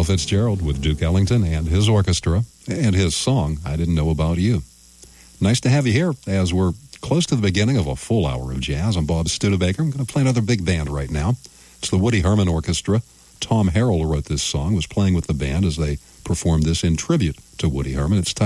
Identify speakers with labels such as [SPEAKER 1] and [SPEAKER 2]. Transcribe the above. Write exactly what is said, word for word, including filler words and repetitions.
[SPEAKER 1] Fitzgerald with Duke Ellington and his orchestra and his song, I Didn't Know About You. Nice to have you here as we're close to the beginning of a full hour of jazz. I'm Bob Studebaker. I'm going to play another big band right now. It's the Woody Herman Orchestra. Tom Harrell wrote this song, was playing with the band as they performed this in tribute to Woody Herman. It's